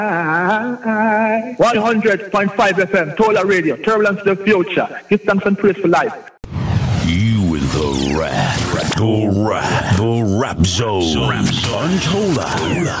100.5 FM, Tola Radio, Turbulence to the Future. Give thanks and praise for life. You in the rap zone. On Tola.